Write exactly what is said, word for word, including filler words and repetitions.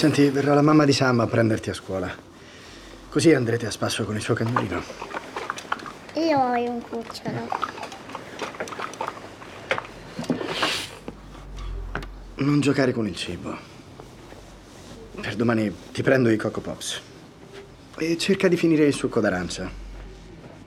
Senti, verrà la mamma di Sam a prenderti a scuola. Così andrete a spasso con il suo cagnolino. Io ho un cucciolo. Non giocare con il cibo. Per domani ti prendo i Coco Pops. E cerca di finire il succo d'arancia.